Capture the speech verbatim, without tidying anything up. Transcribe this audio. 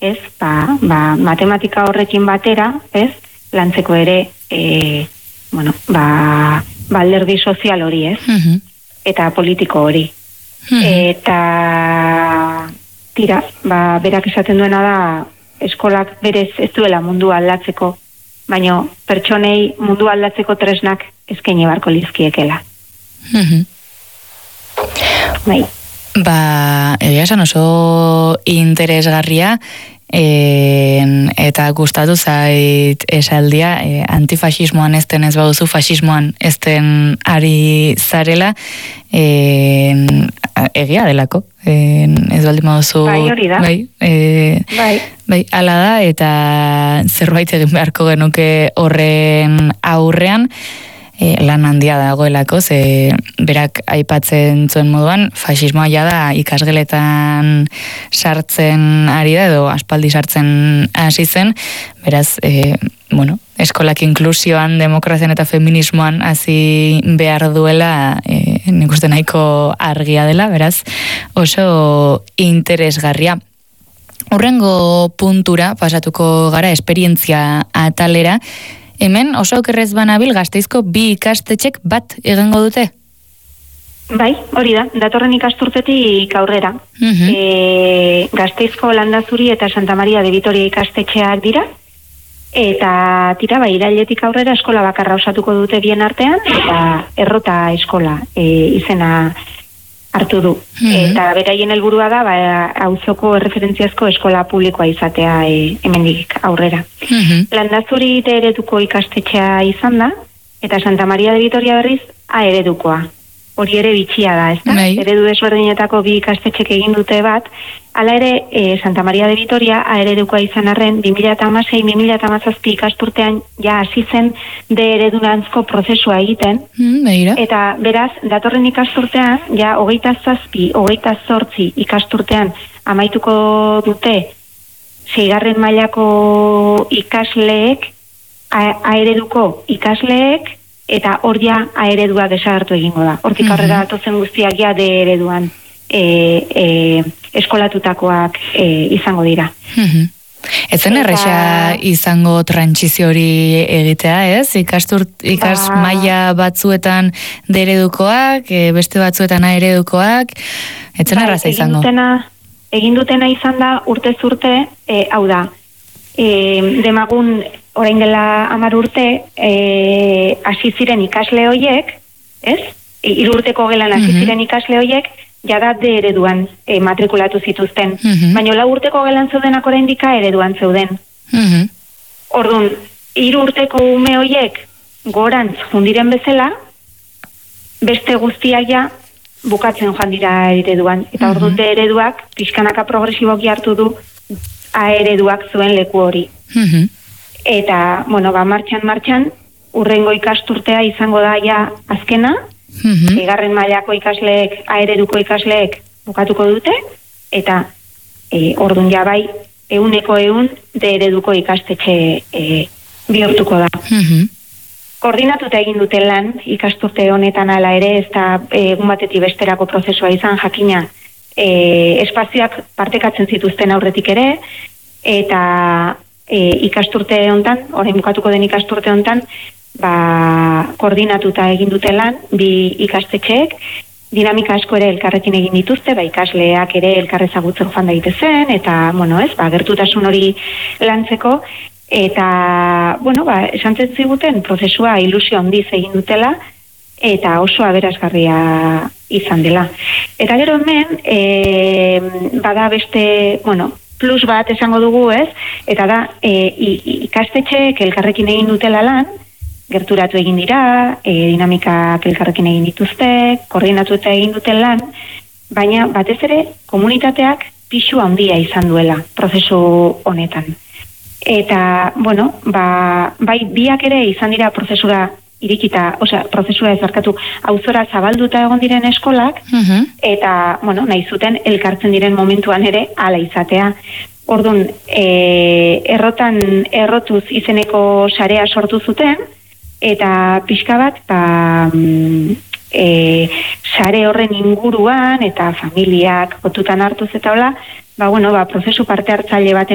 ez, ba, ba, matematika horrekin batera, ez, lantzeko ere, e, bueno, ba, ba alderdi sozial hori, ez, uh-huh. eta politiko hori. Uh-huh. Eta, tira, ba, berak esaten duena da, eskolak berez ez duela mundua aldatzeko, baina pertsonei mundu aldatzeko tresnak eskaini barko lizkiekela. Uh-huh. Bai. Ba, egia esan oso interesgarria, e, eta gustatu zait esaldia, e, antifasismoan ezten ez baduzu, fasismoan ezten ari zarela, e, egia delako, e, ez baldin baduzu... Bai, hori da. Bai, e, bai. Bai, ala da, eta zerbait egin beharko genuke horren aurrean, E, lan handia dagoelako, ze berak aipatzen zuen moduan, fasismoa ja da ikasgeletan sartzen ari da, edo aspaldi sartzen hasi zen, beraz, e, bueno, eskolak inklusioan, demokrazian eta feminismoan hasi behar duela, e, nik uste nahiko argia dela, beraz, oso interesgarria. Hurrengo puntura pasatuko gara, esperientzia atalera. Hemen oso okerrez banabil Gasteizko bi ikastetxek bat egingo dute? Bai, hori da, datorren ikasturtetik aurrera. Uh-huh. E, Gasteizko Landazuri eta Santa Maria de Vitoria ikastetxeak dira, eta tira, bai, irailetik aurrera eskola bakarra osatuko dute bien artean, eta errota eskola e, izena hartu du. Uh-huh. Eta beraien helburua da, ba, auzoko erreferentziazko eskola publikoa izatea e, hemendik aurrera. Uh-huh. Landazuri de ereduko ikastetxea izan da, eta Santa Maria de Vitoria berriz A eredukoa. Hori ere bitxia da, ez da? Bai. Eredu desberdinetako bi ikastetxek egin dute bat, hala ere e, Santa Maria de Vitoria A eredukoa izan arren, bi mila hamasei bi mila hamazazpi ikasturtean ja hasi zen de eredurantzko prozesua egiten, mm, eta beraz, datorren ikasturtean, ja hogeita zazpi, hogeita zortzi ikasturtean amaituko dute seigarren mailako ikasleek, A, A ereduko ikasleek, eta hor ja A eredua desagertu egingo da. Hortik aurrera datozen guztiak ja de ereduan e, e, eskolatutakoak e, izango dira. Uh-huh. Ezen eta... erresa izango trantsizio hori egitea, ez? Ikastur, ikas ba... maila batzuetan de eredukoak, beste batzuetan A eredukoak, etzen ba, erraza izango? Egin dutena, egin dutena izan da urtez urte, e, hau da, e, demagun orain dela hamar urte e, hasi ziren ikasle hoiek, ez? Hiru urteko gelan hasi uh-huh. ziren ikasle hoiek, jada de ereduan e, matrikulatu zituzten. Uh-huh. Baina lau urteko gelan zeudenak oraindik A ereduan zeuden. Uh-huh. Orduan, hiru urteko ume hoiek gorantz jundiren bezala, beste guztiak ja bukatzen joan dira ereduan. Eta uh-huh. orduan de ereduak, pixkanaka progresiboki hartu du A ereduak zuen leku hori. Uh-huh. Eta, bueno, ba, martxan-martxan, urrengo ikasturtea izango da ja azkena, uh-huh. egarren mailako ikasleek, A ereduko ikasleek bukatuko dute, eta e, ordun ja bai, euneko eun de ereduko ikastetxe e, bihurtuko da. Uh-huh. Koordinatuta egin dute lan, ikasturte honetan ala ere, ez da egun batetik besterako prozesua izan, jakina, e, espazioak partekatzen zituzten aurretik ere, eta E, ikasturte hontan, orain bukatuko den ikasturte hontan, ba, koordinatuta egin dute lan, bi ikastetxeek, dinamika asko ere elkarrekin egin dituzte, ba, ikasleak ere elkarrezagutzen joan daitezen, eta, bueno, ez, ba, gertutasun hori lantzeko, eta, bueno, ba, esan ziguten prozesua ilusio handiz egin dutela, eta oso aberasgarria izan dela. Eta gero hemen, e, bada beste, bueno, plus bat esango dugu, ez? Eta da, e, ikastetxeek elkarrekin egin dutela lan, gerturatu egin dira, e, dinamikak elkarrekin egin dituzte, koordinatu eta egin duten lan, baina batez ere komunitateak pisu handia izan duela prozesu honetan. Eta, bueno, ba, bai biak ere izan dira prozesura irikita, osea, prozesua ezarkatu auzora zabalduta egon diren eskolak, uh-huh. eta, bueno, nahi zuten elkartzen diren momentuan ere hala izatea. Orduan, e, errotan errotuz izeneko sarea sortu zuten, eta pixka bat, ba, e, sare horren inguruan, eta familiak kotutan hartuz eta hola, ba, bueno, ba, prozesu parte hartzaile baten